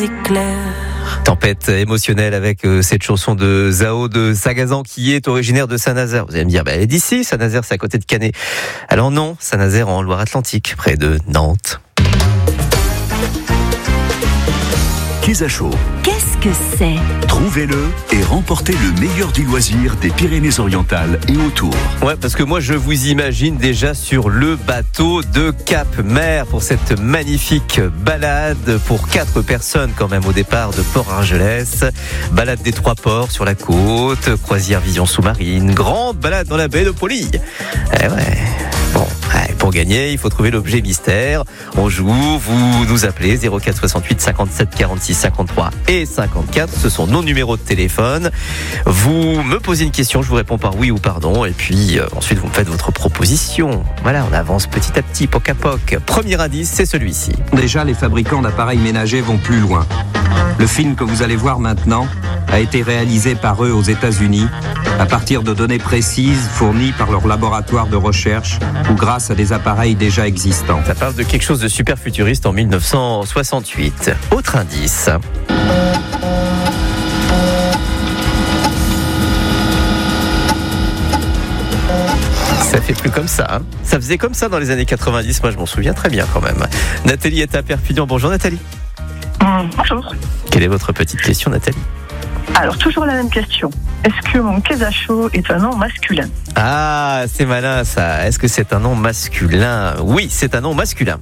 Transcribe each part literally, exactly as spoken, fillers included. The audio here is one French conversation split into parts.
Tempête émotionnelle avec euh, cette chanson de Zao de Sagazan qui est originaire de Saint-Nazaire. Vous allez me dire, bah, elle est d'ici, Saint-Nazaire, c'est à côté de Canet. Alors non, Saint-Nazaire en Loire-Atlantique, près de Nantes. Quesacho. Qu'est-ce que c'est ? Trouvez-le et remportez le meilleur du loisir des Pyrénées-Orientales et autour. Ouais, parce que moi je vous imagine déjà sur le bateau de Cap-Mer pour cette magnifique balade pour quatre personnes quand même au départ de Port-Argelès. Balade des trois ports sur la côte, croisière vision sous-marine, grande balade dans la baie de Poly. Eh ouais. Bon, pour gagner, il faut trouver l'objet mystère. On joue, vous nous appelez zéro quatre soixante-huit cinquante-sept quarante-six cinquante-trois et cinquante-quatre. Ce sont nos numéros de téléphone. Vous me posez une question, je vous réponds par oui ou par non. Et puis euh, ensuite, vous me faites votre proposition. Voilà, on avance petit à petit, poc à poc. Premier indice, c'est celui-ci. Déjà, les fabricants d'appareils ménagers vont plus loin. Le film que vous allez voir maintenant a été réalisé par eux aux États-Unis à partir de données précises fournies par leur laboratoire de recherche ou grâce à des appareils déjà existants. Ça parle de quelque chose de super futuriste en dix-neuf cent soixante-huit. Autre indice. Ça fait plus comme ça. Hein. Ça faisait comme ça dans les années quatre-vingt-dix. Moi, je m'en souviens très bien quand même. Nathalie est à Perpignan. Bonjour Nathalie. Mmh, bonjour. Quelle est votre petite question, Nathalie ? Alors, toujours la même question. Est-ce que mon Quesacho est un nom masculin ? Ah, c'est malin ça. Est-ce que c'est un nom masculin ? Oui, c'est un nom masculin.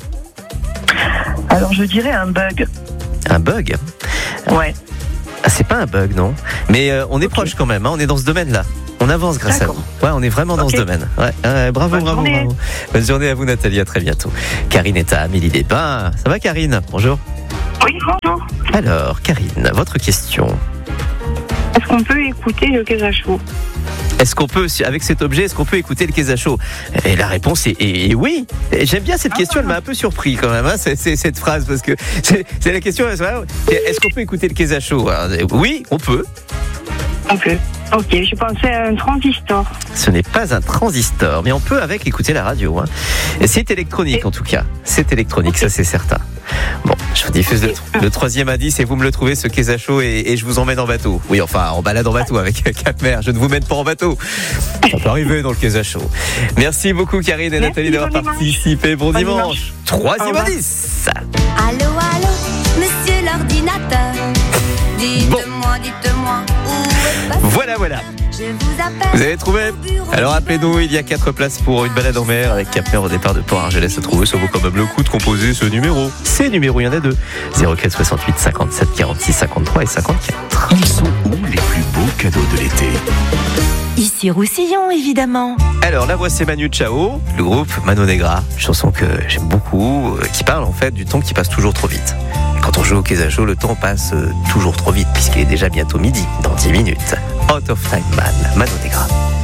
Alors, je dirais un bug. Un bug ? Ouais. Ah, c'est pas un bug, non ? Mais euh, on est okay. proche quand même, hein, on est dans ce domaine-là. On avance grâce D'accord. à vous. Ouais, on est vraiment dans okay. ce domaine. Ouais, euh, bravo, Bonne bravo, journée. bravo. Bonne journée à vous, Nathalie. À très bientôt. Karine est à Amélie-les-Bains. Ça va, Karine ? Bonjour. Oui, bonjour. Alors, Karine, votre question. Est-ce qu'on peut écouter le Quesacho ? Est-ce qu'on peut, avec cet objet, est-ce qu'on peut écouter le Quesacho ? Et la réponse est, est, est oui. Et j'aime bien cette question, elle m'a un peu surpris quand même, hein, c'est, c'est, cette phrase, parce que c'est, c'est la question, est-ce qu'on peut écouter le Quesacho ? Oui, on peut. On peut. Ok, je pensais à un transistor. Ce n'est pas un transistor, mais on peut avec écouter la radio. Hein. Et c'est électronique en tout cas. C'est électronique, okay. ça c'est certain. Bon, je vous diffuse okay. le, le troisième indice et vous me le trouvez, ce Quesacho, et, et je vous emmène en bateau. Oui, enfin, en balade en bateau avec Cap-Mer. Je ne vous mène pas en bateau. Ça peut arriver dans le Quesacho. Merci beaucoup, Karine et Merci, Nathalie, d'avoir bon participé. Bon, bon dimanche. dimanche. Troisième indice. Allô, allô, monsieur l'ordinateur. Dites-moi, bon. dites-moi où est passé. Voilà, voilà. Je vous appelle. Vous avez trouvé ? Alors appelez-nous, il y a quatre places pour une balade en mer avec Cap-Mer au départ de Port-Argelès à trouver. Ça vaut quand même le coup de composer ce numéro. Ces numéros, il y en a deux. zéro quatre soixante-huit cinquante-sept quarante-six cinquante-trois et cinquante-quatre. Ils sont où les plus beaux cadeaux de l'été ? Ici Roussillon, évidemment. Alors, la voix, c'est Manu Chao, le groupe Mano Negra. Une chanson que j'aime beaucoup, qui parle en fait du temps qui passe toujours trop vite. Quand on joue au Quesacho, le temps passe toujours trop vite, puisqu'il est déjà bientôt midi, dans dix minutes. Out of Time Man, Mano Negra.